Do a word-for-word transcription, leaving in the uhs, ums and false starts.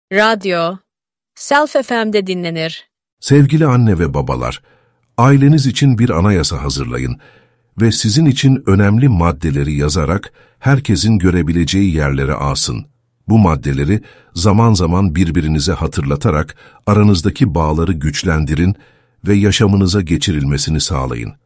Radyo, Self F M'de dinlenir. Sevgili anne ve babalar, aileniz için bir anayasa hazırlayın ve sizin için önemli maddeleri yazarak herkesin görebileceği yerlere asın. Bu maddeleri zaman zaman birbirinize hatırlatarak aranızdaki bağları güçlendirin ve yaşamınıza geçirilmesini sağlayın.